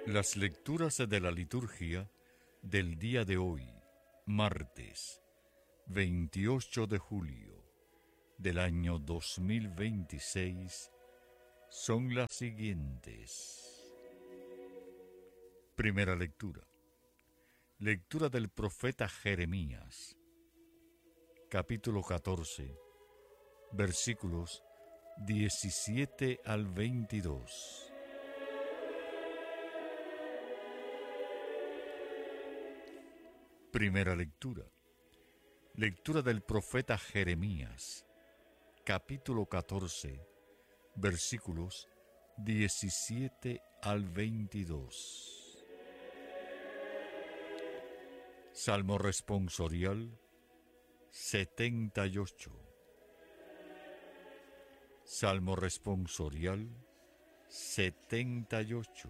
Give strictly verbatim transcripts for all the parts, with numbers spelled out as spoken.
Las lecturas de la liturgia del día de hoy, martes veintiocho de julio del año dos mil veintiséis, son las siguientes. Primera lectura. Lectura del profeta Jeremías, capítulo catorce, versículos diecisiete al veintidós. Primera lectura. Lectura del profeta Jeremías, capítulo catorce, versículos diecisiete al veintidós. Salmo responsorial setenta y ocho. Salmo responsorial setenta y ocho.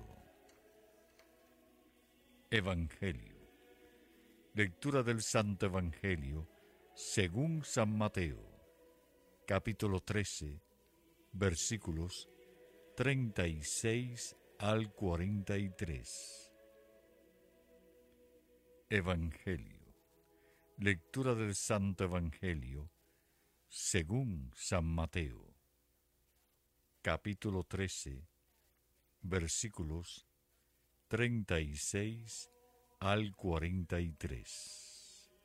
Evangelio. Lectura del Santo Evangelio según San Mateo, capítulo trece, versículos treinta y seis al cuarenta y tres. Evangelio. Lectura del Santo Evangelio según San Mateo, capítulo trece, versículos treinta y seis al cuarenta y tres.